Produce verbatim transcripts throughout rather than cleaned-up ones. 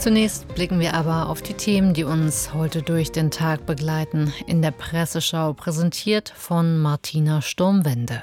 Zunächst blicken wir aber auf die Themen, die uns heute durch den Tag begleiten. In der Presseschau präsentiert von Martina Sturmwende.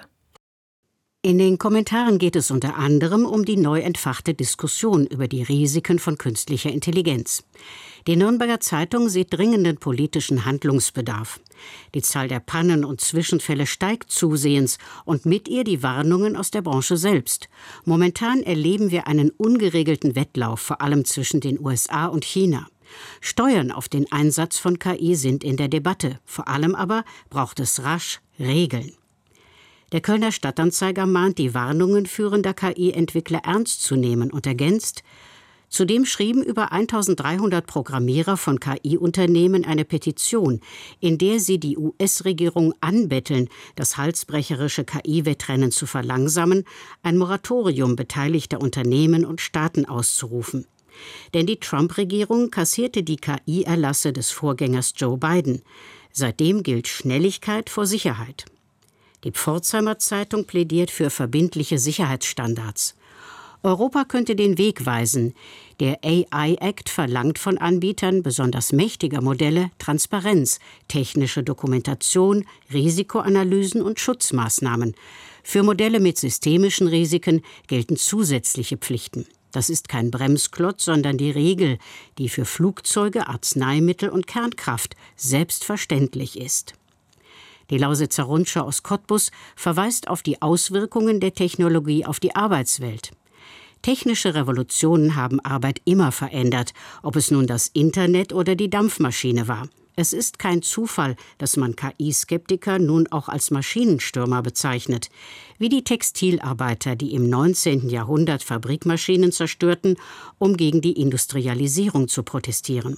In den Kommentaren geht es unter anderem um die neu entfachte Diskussion über die Risiken von künstlicher Intelligenz. Die Nürnberger Zeitung sieht dringenden politischen Handlungsbedarf. Die Zahl der Pannen und Zwischenfälle steigt zusehends und mit ihr die Warnungen aus der Branche selbst. Momentan erleben wir einen ungeregelten Wettlauf, vor allem zwischen den U S A und China. Steuern auf den Einsatz von K I sind in der Debatte. Vor allem aber braucht es rasch Regeln. Der Kölner Stadtanzeiger mahnt, die Warnungen führender K I-Entwickler ernst zu nehmen und ergänzt: Zudem schrieben über eintausenddreihundert Programmierer von K I-Unternehmen eine Petition, in der sie die U S-Regierung anbetteln, das halsbrecherische K I-Wettrennen zu verlangsamen, ein Moratorium beteiligter Unternehmen und Staaten auszurufen. Denn die Trump-Regierung kassierte die K I-Erlasse des Vorgängers Joe Biden. Seitdem gilt Schnelligkeit vor Sicherheit. Die Pforzheimer Zeitung plädiert für verbindliche Sicherheitsstandards. Europa könnte den Weg weisen. Der A I-Act verlangt von Anbietern besonders mächtiger Modelle Transparenz, technische Dokumentation, Risikoanalysen und Schutzmaßnahmen. Für Modelle mit systemischen Risiken gelten zusätzliche Pflichten. Das ist kein Bremsklotz, sondern die Regel, die für Flugzeuge, Arzneimittel und Kernkraft selbstverständlich ist. Die Lausitzer Rundschau aus Cottbus verweist auf die Auswirkungen der Technologie auf die Arbeitswelt. Technische Revolutionen haben Arbeit immer verändert, ob es nun das Internet oder die Dampfmaschine war. Es ist kein Zufall, dass man K I-Skeptiker nun auch als Maschinenstürmer bezeichnet, wie die Textilarbeiter, die im neunzehnten Jahrhundert Fabrikmaschinen zerstörten, um gegen die Industrialisierung zu protestieren.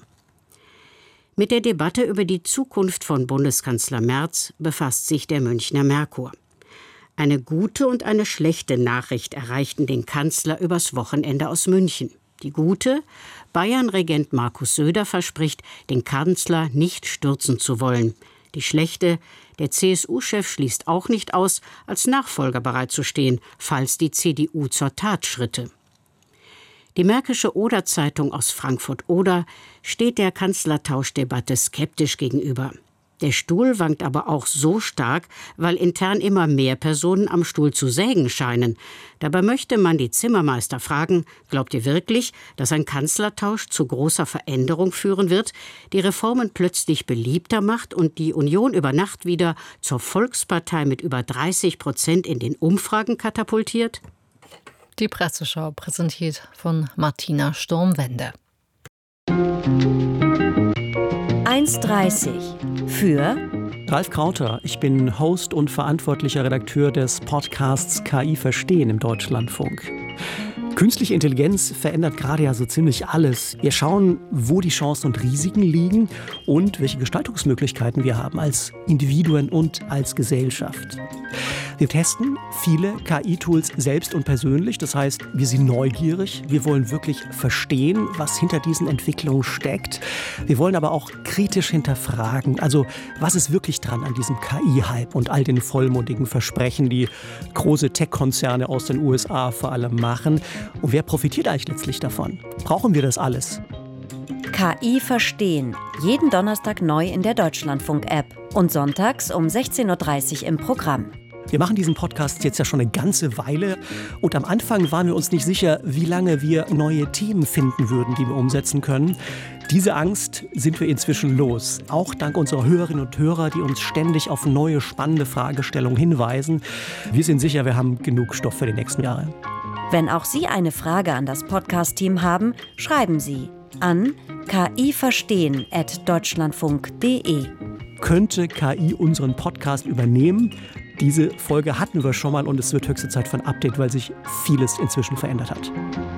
Mit der Debatte über die Zukunft von Bundeskanzler Merz befasst sich der Münchner Merkur. Eine gute und eine schlechte Nachricht erreichten den Kanzler übers Wochenende aus München. Die gute: Bayern-Regent Markus Söder verspricht, den Kanzler nicht stürzen zu wollen. Die schlechte: Der C S U-Chef schließt auch nicht aus, als Nachfolger bereitzustehen, falls die C D U zur Tat schritte. Die Märkische Oder-Zeitung aus Frankfurt-Oder steht der Kanzlertauschdebatte skeptisch gegenüber. Der Stuhl wankt aber auch so stark, weil intern immer mehr Personen am Stuhl zu sägen scheinen. Dabei möchte man die Zimmermeister fragen: Glaubt ihr wirklich, dass ein Kanzlertausch zu großer Veränderung führen wird, die Reformen plötzlich beliebter macht und die Union über Nacht wieder zur Volkspartei mit über dreißig Prozent in den Umfragen katapultiert? Die Presseschau präsentiert von Martina Sturmwende. eins dreißig für Ralf Krauter, ich bin Host und verantwortlicher Redakteur des Podcasts K I Verstehen im Deutschlandfunk. Künstliche Intelligenz verändert gerade ja so ziemlich alles. Wir schauen, wo die Chancen und Risiken liegen und welche Gestaltungsmöglichkeiten wir haben als Individuen und als Gesellschaft. Wir testen viele K I-Tools selbst und persönlich. Das heißt, wir sind neugierig. Wir wollen wirklich verstehen, was hinter diesen Entwicklungen steckt. Wir wollen aber auch kritisch hinterfragen. Also, was ist wirklich dran an diesem K I-Hype und all den vollmundigen Versprechen, die große Tech-Konzerne aus den U S A vor allem machen? Und wer profitiert eigentlich letztlich davon? Brauchen wir das alles? K I Verstehen. Jeden Donnerstag neu in der Deutschlandfunk-App und sonntags um sechzehn Uhr dreißig im Programm. Wir machen diesen Podcast jetzt ja schon eine ganze Weile und am Anfang waren wir uns nicht sicher, wie lange wir neue Themen finden würden, die wir umsetzen können. Diese Angst sind wir inzwischen los, auch dank unserer Hörerinnen und Hörer, die uns ständig auf neue, spannende Fragestellungen hinweisen. Wir sind sicher, wir haben genug Stoff für die nächsten Jahre. Wenn auch Sie eine Frage an das Podcast-Team haben, schreiben Sie an kiverstehen at deutschlandfunk punkt de. Könnte K I unseren Podcast übernehmen? Diese Folge hatten wir schon mal und es wird höchste Zeit für ein Update, weil sich vieles inzwischen verändert hat.